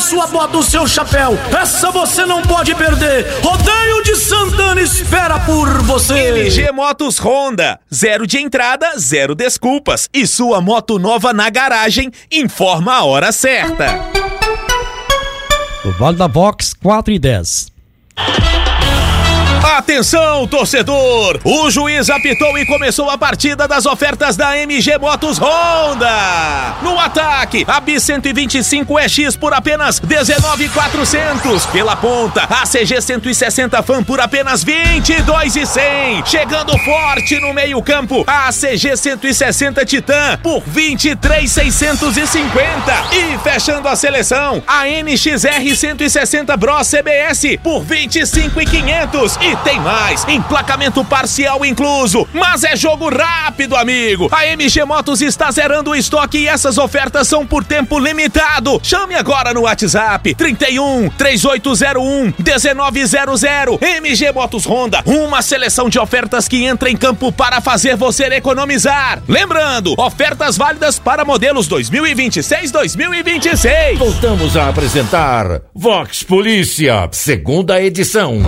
sua bota, o seu chapéu. Essa você não pode perder. Rodeio de Santana espera por você. MG Motos Honda, 0 de entrada, 0 desculpas. E sua moto nova na garagem, informa a hora certa. O Vale da Vox, 4:10. Atenção, torcedor! O juiz apitou e começou a partida das ofertas da MG Motos Honda. No ataque, a Bis 125EX por apenas R$19.400. Pela ponta, a CG 160 Fan por apenas R$22.100. Chegando forte no meio campo, a CG 160 Titan por R$23.650. E fechando a seleção, a NXR 160 Bros CBS por R$25.500. E tem mais, emplacamento parcial incluso, mas é jogo rápido, amigo. A MG Motos está zerando o estoque e essas ofertas são por tempo limitado. Chame agora no WhatsApp 31 3801 1900. MG Motos Honda, uma seleção de ofertas que entra em campo para fazer você economizar. Lembrando, ofertas válidas para modelos 2026-2026. Voltamos a apresentar Vox Polícia, segunda edição.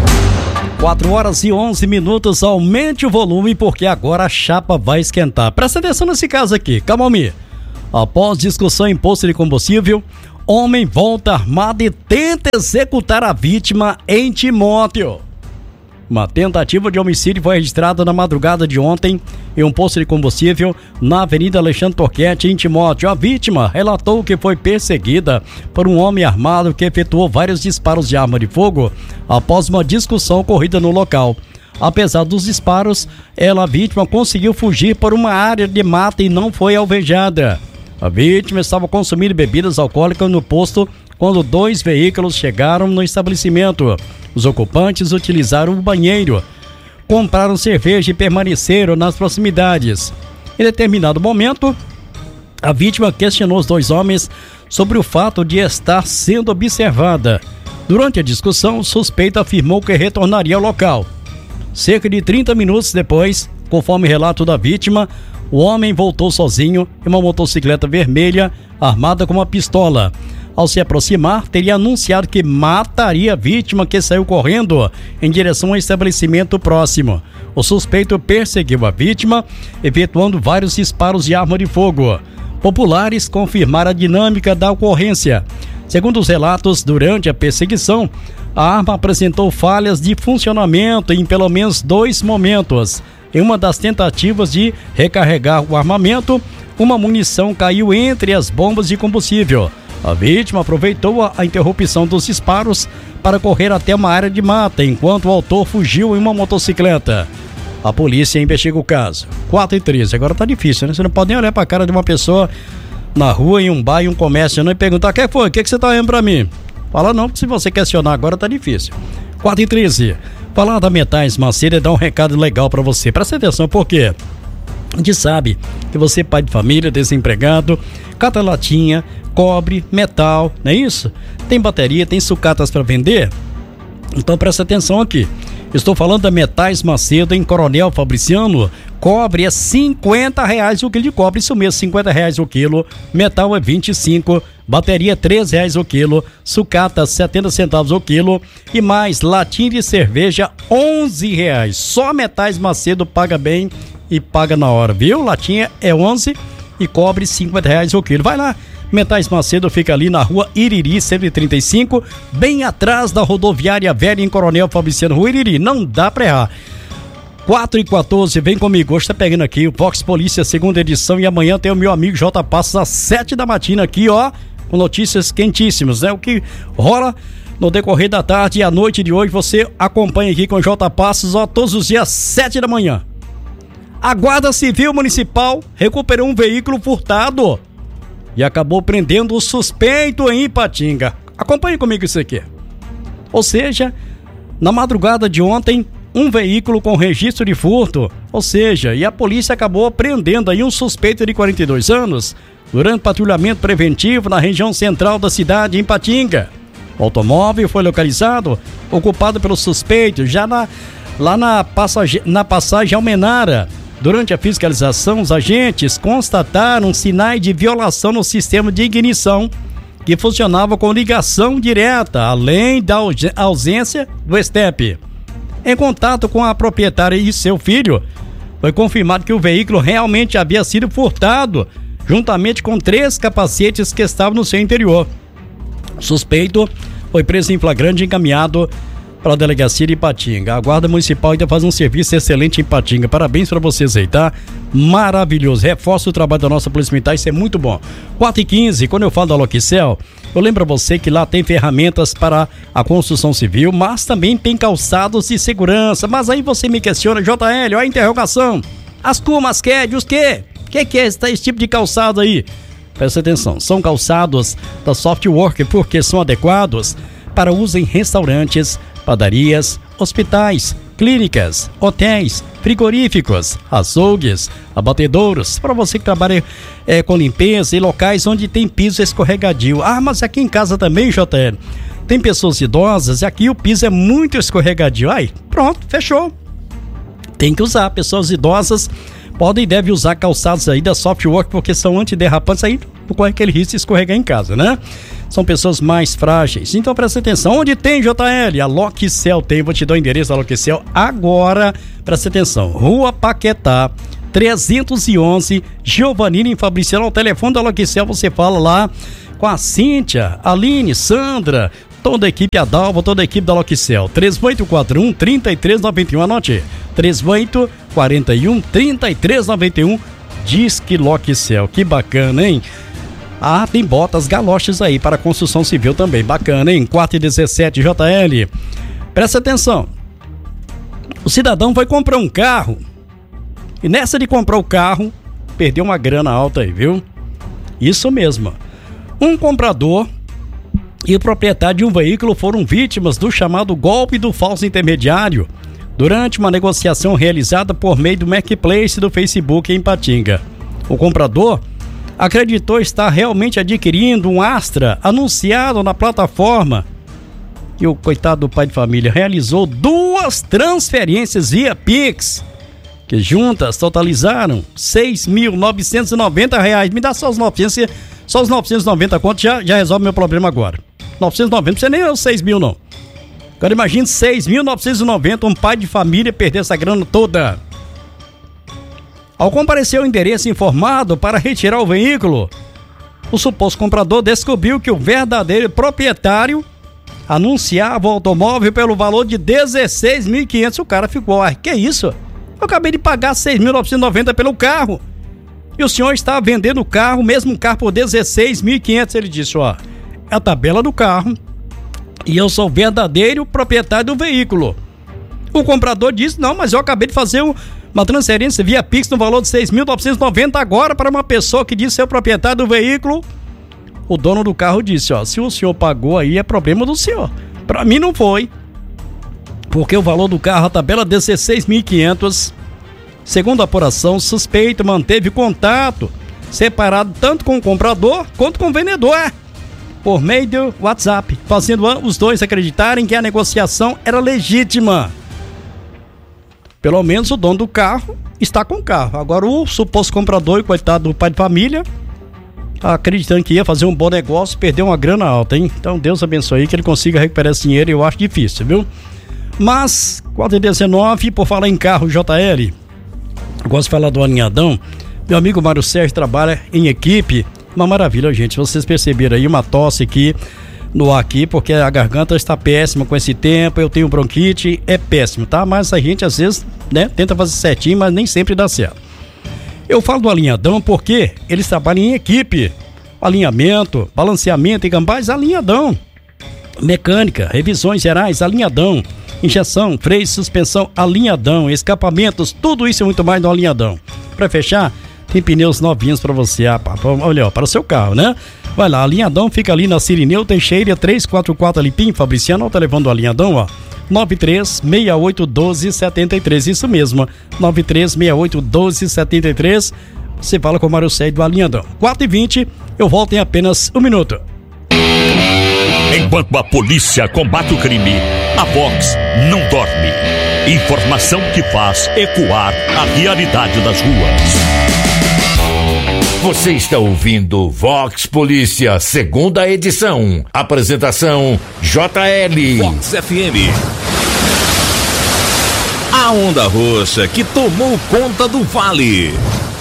4h11, aumente o volume porque agora a chapa vai esquentar. Presta atenção nesse caso aqui, calma-me. Após discussão em posto de combustível, homem volta armado e tenta executar a vítima em Timóteo. Uma tentativa de homicídio foi registrada na madrugada de ontem em um posto de combustível na Avenida Alexandre Torquete, em Timóteo. A vítima relatou que foi perseguida por um homem armado que efetuou vários disparos de arma de fogo após uma discussão ocorrida no local. Apesar dos disparos, a vítima conseguiu fugir por uma área de mata e não foi alvejada. A vítima estava consumindo bebidas alcoólicas no posto quando 2 veículos chegaram no estabelecimento. Os ocupantes utilizaram o banheiro, compraram cerveja e permaneceram nas proximidades. Em determinado momento, a vítima questionou os 2 homens sobre o fato de estar sendo observada. Durante a discussão, o suspeito afirmou que retornaria ao local. Cerca de 30 minutos depois, conforme relato da vítima, o homem voltou sozinho em uma motocicleta vermelha armada com uma pistola. Ao se aproximar, teria anunciado que mataria a vítima, que saiu correndo em direção ao estabelecimento próximo. O suspeito perseguiu a vítima, efetuando vários disparos de arma de fogo. Populares confirmaram a dinâmica da ocorrência. Segundo os relatos, durante a perseguição, a arma apresentou falhas de funcionamento em pelo menos 2 momentos. Em uma das tentativas de recarregar o armamento, uma munição caiu entre as bombas de combustível. A vítima aproveitou a interrupção dos disparos para correr até uma área de mata, enquanto o autor fugiu em uma motocicleta. A polícia investiga o caso. 4h13, agora tá difícil, né? Você não pode nem olhar pra cara de uma pessoa na rua, em um bar, em um comércio, não, e perguntar: "Quem foi? O que você tá olhando pra mim?" Fala não, porque se você questionar agora tá difícil. 4h13, falar da Metais Macedo é dar um recado legal pra você. Presta atenção, por quê? A gente sabe que você é pai de família, desempregado, cata latinha, cobre, metal, não é isso? Tem bateria, tem sucatas para vender? Então presta atenção aqui. Estou falando da Metais Macedo, em Coronel Fabriciano. Cobre é R$50 o quilo de cobre, isso mesmo, R$50 o quilo. Metal é 25, bateria é R$13 o quilo, sucata 70 centavos o quilo e mais latinha de cerveja R$11. Só Metais Macedo paga bem e paga na hora, viu? Latinha é 11 e cobre R$50 o quilo. Vai lá, Metais Macedo fica ali na rua Iriri 135, bem atrás da rodoviária velha em Coronel Fabriciano, rua Iriri, não dá pra errar. 4h14, vem comigo, hoje tá pegando aqui o Vox Polícia, segunda edição, e amanhã tem o meu amigo J. Passos às 7 da matina aqui, ó, com notícias quentíssimas, né? O que rola no decorrer da tarde e à noite de hoje, você acompanha aqui com o J. Passos, ó, todos os dias às 7 da manhã. A Guarda Civil Municipal recuperou um veículo furtado e acabou prendendo o suspeito em Ipatinga. Acompanhe comigo isso aqui. Ou seja, na madrugada de ontem, um veículo com registro de furto, ou seja, e a polícia acabou prendendo aí um suspeito de 42 anos durante patrulhamento preventivo na região central da cidade, em Ipatinga. O automóvel foi localizado, ocupado pelo suspeito, já lá na passagem Almenara. Durante a fiscalização, os agentes constataram sinais de violação no sistema de ignição que funcionava com ligação direta, além da ausência do STEP. Em contato com a proprietária e seu filho, foi confirmado que o veículo realmente havia sido furtado, juntamente com 3 capacetes que estavam no seu interior. O suspeito foi preso em flagrante e encaminhado para a delegacia de Ipatinga. A Guarda Municipal ainda faz um serviço excelente em Ipatinga. Parabéns para vocês aí, tá? Maravilhoso. Reforça o trabalho da nossa Polícia Militar, isso é muito bom. 4h15, quando eu falo da Loquicel, eu lembro a você que lá tem ferramentas para a construção civil, mas também tem calçados de segurança. Mas aí você me questiona, JL, olha a interrogação. As turmas querem os quê? O que é esse tipo de calçado aí? Presta atenção, são calçados da Softwork porque são adequados para uso em restaurantes, padarias, hospitais, clínicas, hotéis, frigoríficos, açougues, abatedouros, para você que trabalha com limpeza em locais onde tem piso escorregadio. Ah, mas aqui em casa também, JR, tem pessoas idosas e aqui o piso é muito escorregadio. Aí, pronto, fechou. Tem que usar, pessoas idosas podem e devem usar calçados aí da Softwork porque são antiderrapantes, aí não corre aquele risco de escorregar em casa, né? São pessoas mais frágeis. Então presta atenção. Onde tem, JL? A Loquicel tem. Vou te dar o endereço da Loquicel agora. Presta atenção. Rua Paquetá, 311, Giovanina em Fabriciano. Ao telefone da Loquicel você fala lá com a Cíntia, Aline, Sandra, toda a equipe Adalva, toda a equipe da Loquicel. 3841-3391. Anote. 3841-3391. Disque Loquicel. Que bacana, hein? Ah, tem botas galoches aí para construção civil também. Bacana, hein? 4h17, JL. Presta atenção. O cidadão foi comprar um carro e nessa de comprar o carro, perdeu uma grana alta aí, viu? Isso mesmo. Um comprador e o proprietário de um veículo foram vítimas do chamado golpe do falso intermediário durante uma negociação realizada por meio do Marketplace do Facebook em Ipatinga. O comprador acreditou estar realmente adquirindo um Astra anunciado na plataforma e o coitado do pai de família realizou 2 transferências via Pix que juntas totalizaram R$ 6.990. Me dá só os 990 contos, já resolve meu problema agora. 990, não precisa nem os 6 mil não. Agora imagine 6.990, um pai de família perder essa grana toda. Ao comparecer ao endereço informado para retirar o veículo, o suposto comprador descobriu que o verdadeiro proprietário anunciava o automóvel pelo valor de R$ 16.500. O cara ficou, que isso? Eu acabei de pagar R$ 6.990 pelo carro. E o senhor está vendendo o carro, mesmo carro, por R$ 16.500. Ele disse, é a tabela do carro e eu sou o verdadeiro proprietário do veículo. O comprador disse, não, mas eu acabei de fazer uma transferência via Pix no valor de R$ 6.990 agora para uma pessoa que disse ser o proprietário do veículo. O dono do carro disse, se o senhor pagou aí é problema do senhor. Para mim não foi. Porque o valor do carro, a tabela é R$ 16.500. Segundo a apuração, o suspeito manteve contato separado tanto com o comprador quanto com o vendedor, por meio do WhatsApp, fazendo os dois acreditarem que a negociação era legítima. Pelo menos o dono do carro está com o carro. Agora o suposto comprador e coitado do pai de família, acreditando que ia fazer um bom negócio, perdeu uma grana alta, hein? Então Deus abençoe que ele consiga recuperar esse dinheiro, eu acho difícil, viu? Mas, 4h19, por falar em carro, JL, eu gosto de falar do alinhadão. Meu amigo Mário Sérgio trabalha em equipe. Uma maravilha, gente. Vocês perceberam aí uma tosse aqui no ar aqui, porque a garganta está péssima com esse tempo. Eu tenho bronquite, é péssimo, tá? Mas a gente às vezes, tenta fazer certinho, mas nem sempre dá certo. Eu falo do alinhadão porque eles trabalham em equipe. Alinhamento, balanceamento e gambás, alinhadão. Mecânica, revisões gerais, alinhadão. Injeção, freio, suspensão, alinhadão, escapamentos, tudo isso e muito mais no alinhadão. Para fechar, tem pneus novinhos para você, olha, para o seu carro, né? Vai lá, alinhadão fica ali na Cirineu Teixeira 344 ali, Pim Fabriciano, ao telefone do alinhadão, 93681273, isso mesmo, 93681273. Você fala com o Mário Sérgio do alinhadão. 4h20, eu volto em apenas 1 minuto. Enquanto a polícia combate o crime, a Vox não dorme. Informação que faz ecoar a realidade das ruas. Você está ouvindo Vox Polícia, segunda edição. Apresentação JL. Vox FM. A onda roxa que tomou conta do Vale.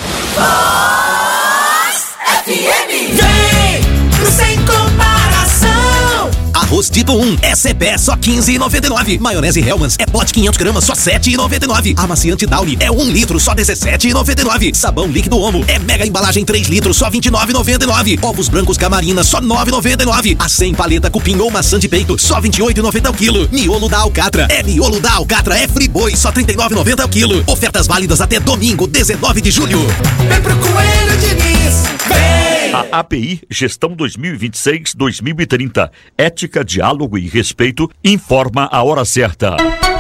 Vox FM. Vem pro Sem Comparação. Arroz tipo 1 é CPE só R$15,99. Maionese Hellmann's é pote 500 gramas só R$7,99. Amaciante Downy é 1 litro só R$17,99. Sabão líquido Omo é mega embalagem 3 litros só R$29,99. Ovos brancos Camarina só R$9,99. A 100 paleta cupim ou maçã de peito só R$28,90 ao quilo. Miolo da Alcatra é Friboi só R$39,90 ao quilo. Ofertas válidas até domingo, 19 de julho. Vem pro Coelho Diniz. Vem! A API Gestão 2026-2030. Ética, diálogo e respeito informa a hora certa.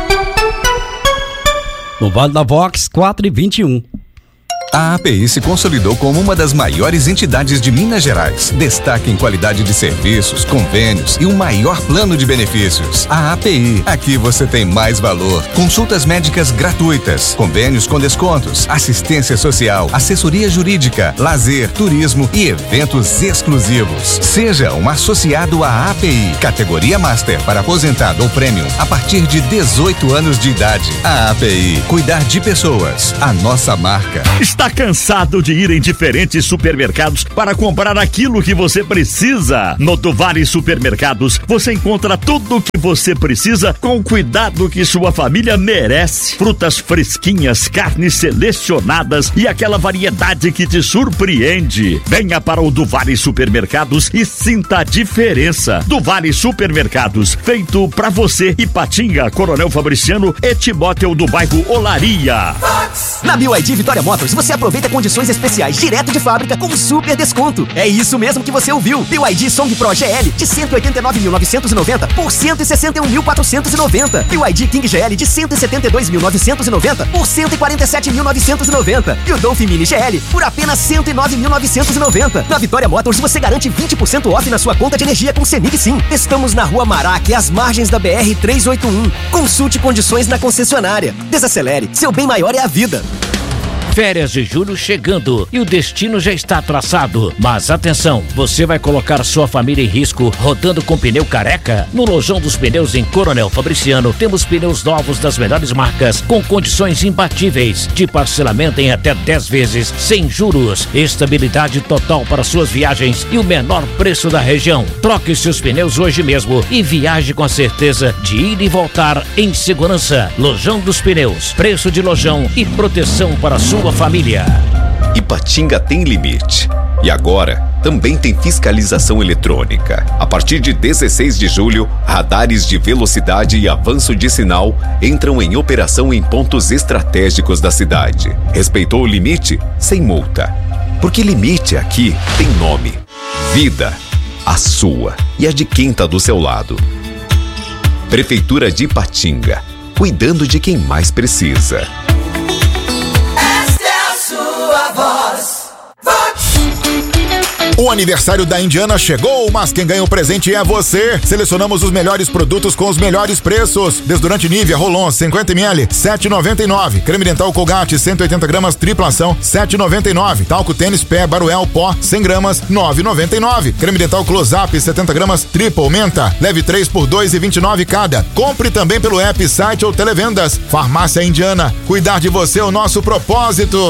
No Vale da Vox, 4h21. A API se consolidou como uma das maiores entidades de Minas Gerais. Destaque em qualidade de serviços, convênios e o maior plano de benefícios. A API, aqui você tem mais valor. Consultas médicas gratuitas, convênios com descontos, assistência social, assessoria jurídica, lazer, turismo e eventos exclusivos. Seja um associado à API, categoria Master para aposentado ou Premium, a partir de 18 anos de idade. A API, cuidar de pessoas, a nossa marca. Está cansado de ir em diferentes supermercados para comprar aquilo que você precisa? No Duvale Supermercados, você encontra tudo o que você precisa com o cuidado que sua família merece. Frutas fresquinhas, carnes selecionadas e aquela variedade que te surpreende. Venha para o Duvale Supermercados e sinta a diferença. Duvale Supermercados, feito pra você. Ipatinga, Coronel Fabriciano e Timóteo do bairro Olaria. Na BYD Vitória Motors, você aproveita condições especiais direto de fábrica com super desconto. É isso mesmo que você ouviu. BYD Song Pro GL de 189.990 por 161.490. BYD King GL de 172.990 por 147.990. E o Dolphin Mini GL por apenas 109.990. Na Vitória Motors você garante 20% off na sua conta de energia com Semig Sim. Estamos na Rua Marac, às margens da BR-381. Consulte condições na concessionária. Desacelere, seu bem maior é a vida. Férias de julho chegando e o destino já está traçado. Mas atenção, você vai colocar sua família em risco rodando com pneu careca? No Lojão dos Pneus em Coronel Fabriciano, temos pneus novos das melhores marcas com condições imbatíveis de parcelamento em até 10 vezes, sem juros, estabilidade total para suas viagens e o menor preço da região. Troque seus pneus hoje mesmo e viaje com a certeza de ir e voltar em segurança. Lojão dos Pneus, preço de lojão e proteção para sua família. Ipatinga tem limite. E agora, também tem fiscalização eletrônica. A partir de 16 de julho, radares de velocidade e avanço de sinal entram em operação em pontos estratégicos da cidade. Respeitou o limite? Sem multa. Porque limite aqui tem nome. Vida. A sua e a de quem tá do seu lado. Prefeitura de Ipatinga. Cuidando de quem mais precisa. O aniversário da Indiana chegou, mas quem ganha o presente é você. Selecionamos os melhores produtos com os melhores preços. Desodorante Nivea Rolon 50ml, R$7,99. Creme dental Colgate 180 gramas tripla ação, R$7,99. Talco tênis pé Baruel pó 100 gramas, R$9,99. Creme dental Close-Up 70 gramas triple menta, leve 3 por R$2,29 cada. Compre também pelo app, site ou televendas. Farmácia Indiana, cuidar de você é o nosso propósito.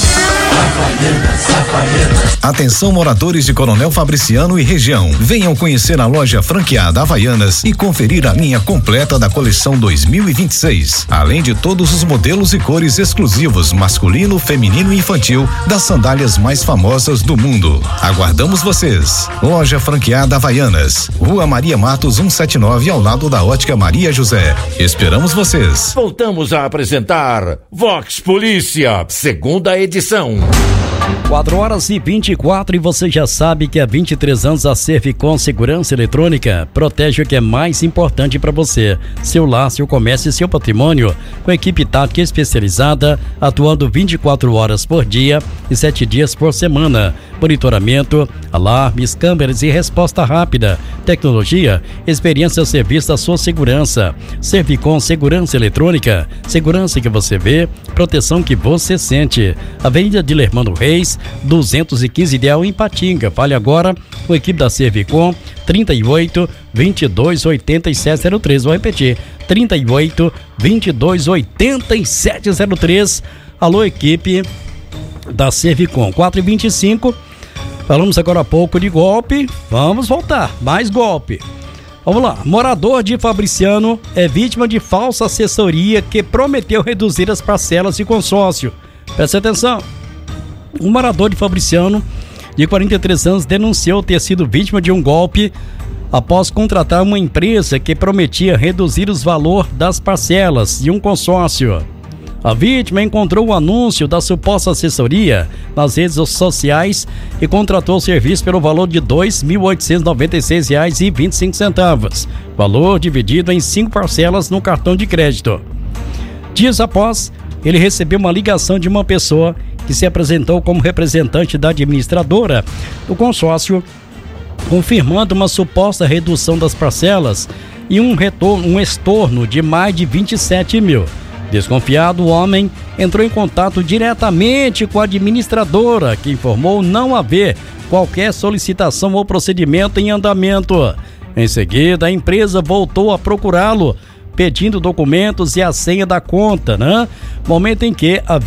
Atenção, moradores de Coronel Fabriciano e região, venham conhecer a loja franqueada Havaianas e conferir a linha completa da coleção 2026, além de todos os modelos e cores exclusivos masculino, feminino e infantil das sandálias mais famosas do mundo. Aguardamos vocês. Loja franqueada Havaianas, Rua Maria Matos 179, ao lado da Ótica Maria José. Esperamos vocês. Voltamos a apresentar Vox Polícia, segunda edição. 4h24 e você já sabe que há 23 anos a Servicom Segurança Eletrônica protege o que é mais importante para você: seu lar, seu comércio e seu patrimônio, com equipe tática especializada, atuando 24 horas por dia e 7 dias por semana. Monitoramento, alarmes, câmeras e resposta rápida. Tecnologia, experiência ao serviço da sua segurança. Servicom Segurança Eletrônica, segurança que você vê, proteção que você sente. Avenida Dilermano Reis, 38-22-86-215 Ideal em Patinga. Fale agora com a equipe da Servicom, 38-22-8703. Vou repetir, 38-22-8703. Alô, equipe da Servicom. 4h25. Falamos agora há pouco de golpe. Vamos voltar. Mais golpe. Vamos lá. Morador de Fabriciano é vítima de falsa assessoria que prometeu reduzir as parcelas de consórcio. Presta atenção. Um morador de Fabriciano, de 43 anos, denunciou ter sido vítima de um golpe após contratar uma empresa que prometia reduzir os valores das parcelas de um consórcio. A vítima encontrou o anúncio da suposta assessoria nas redes sociais e contratou o serviço pelo valor de R$ 2.896,25, valor dividido em 5 parcelas no cartão de crédito. Dias após, ele recebeu uma ligação de uma pessoa que se apresentou como representante da administradora do consórcio, confirmando uma suposta redução das parcelas e um estorno de mais de 27 mil. Desconfiado, o homem entrou em contato diretamente com a administradora, que informou não haver qualquer solicitação ou procedimento em andamento. Em seguida, a empresa voltou a procurá-lo, pedindo documentos e a senha da conta, Momento em que a